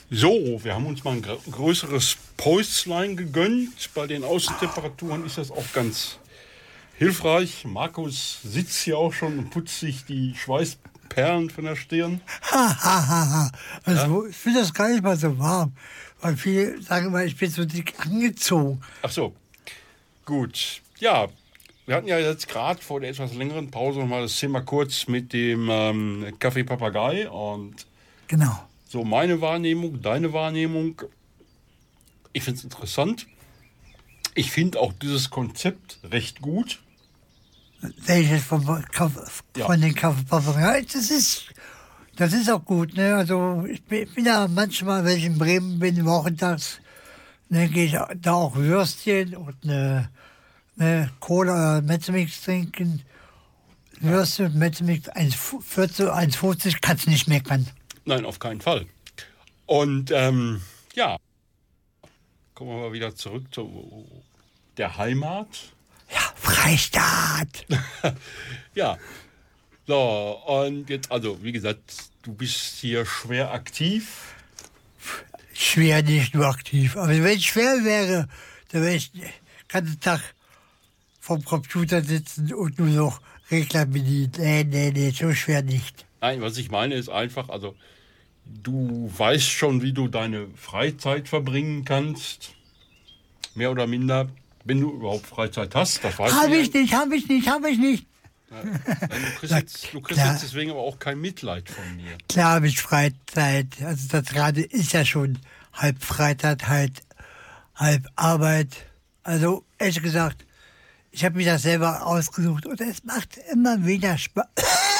So, wir haben uns mal ein größeres Päuslein gegönnt. Bei den Außentemperaturen ist das auch ganz hilfreich. Markus sitzt hier auch schon und putzt sich die Schweißperlen von der Stirn. Ha, ha, ha, ha. Also, ich finde das gar nicht mal so warm. Weil viele sagen immer, ich bin so dick angezogen. Ach so, gut. Ja, wir hatten ja jetzt gerade vor der etwas längeren Pause noch mal das Thema kurz mit dem Kaffee Papagei und Genau. so meine Wahrnehmung, deine Wahrnehmung. Ich finde es interessant. Ich finde auch dieses Konzept recht gut. Welches von den Kaffeepapageien? Das ist auch gut. Ne? Also ich bin ja manchmal, wenn ich in Bremen bin, wochentags, ne, gehe ich da auch Würstchen und eine Cola oder Mezzomix trinken. Würstchen und Mezzomix 1,40, 1,50, kannst du nicht meckern. Nein, auf keinen Fall. Und ja, kommen wir mal wieder zurück zu der Heimat. Ja, Freistaat. Ja, so, und jetzt, also wie gesagt, du bist hier schwer aktiv. Schwer nicht nur aktiv. Aber wenn ich schwer wäre, dann wäre ich den ganzen Tag vom Computer sitzen und nur noch Regler bedienen. Nee, so schwer nicht. Nein, was ich meine ist einfach, also du weißt schon, wie du deine Freizeit verbringen kannst. Mehr oder minder, wenn du überhaupt Freizeit hast. Das weißt Hab du ich nicht. Ja. Du kriegst jetzt deswegen aber auch kein Mitleid von mir. Klar habe ich Freizeit. Also das gerade ist ja schon halb Freizeit, halb Arbeit. Also ehrlich gesagt, ich habe mir das selber ausgesucht und es macht immer wieder Spaß.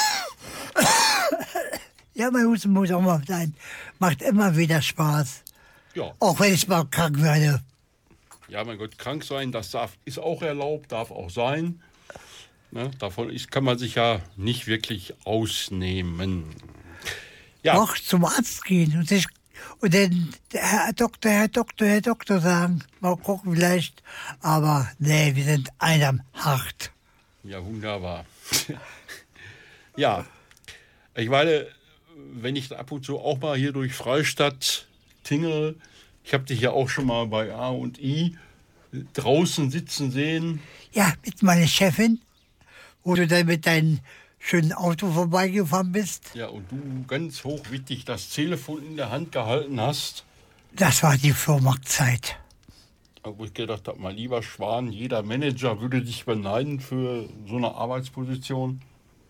Ja, mein Husten muss auch mal sein. Macht immer wieder Spaß. Ja. Auch wenn ich mal krank werde. Ja, mein Gott, krank sein, das ist auch erlaubt, darf auch sein. Ne, kann man sich ja nicht wirklich ausnehmen. Ja. Auch zum Arzt gehen und dann Herr Doktor sagen. Mal gucken vielleicht. Aber nee, wir sind einsam hart. Ja, wunderbar. Ja, ich meine, wenn ich ab und zu auch mal hier durch Freistadt tingel, ich habe dich ja auch schon mal bei A&I draußen sitzen sehen. Ja, mit meiner Chefin, wo du dann mit deinem schönen Auto vorbeigefahren bist. Ja, und du ganz hochwittig das Telefon in der Hand gehalten hast. Das war die Vormarktzeit. Wo ich gedacht habe, mein lieber Schwan, jeder Manager würde dich beneiden für so eine Arbeitsposition.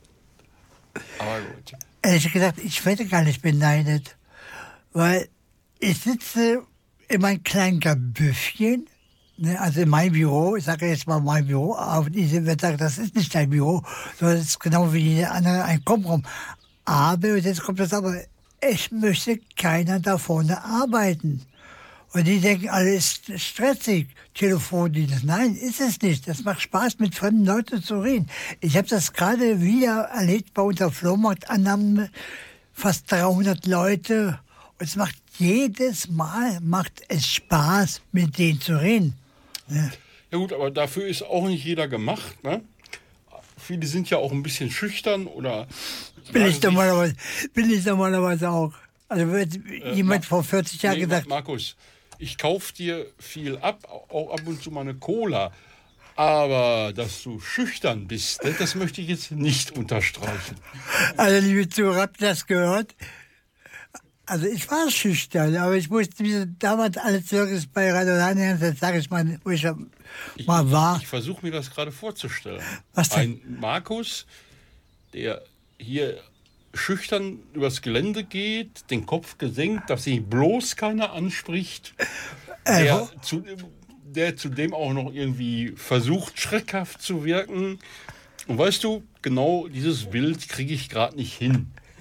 Aber gut. Ehrlich gesagt, ich werde gar nicht beneidet, weil ich sitze in meinem kleinen Kabüffchen, ne, also in meinem Büro, ich sage jetzt mal mein Büro, aber diese wird sagen, das ist nicht dein Büro, sondern es ist genau wie jeder andere ein Kommenraum. Aber, und jetzt kommt das aber, ich möchte keiner da vorne arbeiten. Und die denken, alles ist stressig, Telefondienst. Nein, ist es nicht. Das macht Spaß, mit fremden Leuten zu reden. Ich habe das gerade wieder erlebt bei unserer Flohmarktannahme, fast 300 Leute. Und es macht jedes Mal es Spaß, mit denen zu reden. Ja. Ja gut, aber dafür ist auch nicht jeder gemacht, ne? Viele sind ja auch ein bisschen schüchtern oder... Bin ich normalerweise auch. Also wird jemand vor 40 Jahren gesagt... Markus, ich kaufe dir viel ab, auch ab und zu mal eine Cola. Aber dass du schüchtern bist, das möchte ich jetzt nicht unterstreichen. Also liebe Zuhörer, habt ihr das gehört? Also ich war schüchtern, aber ich musste mir damals alles wirklich bei Radio Rheinland, das sage ich mal, wo ich mal war. Ich versuche mir das gerade vorzustellen. Was denn? Ein Markus, der hier schüchtern übers Gelände geht, den Kopf gesenkt, dass sich bloß keiner anspricht, der zudem auch noch irgendwie versucht, schreckhaft zu wirken. Und weißt du, genau dieses Bild kriege ich gerade nicht hin.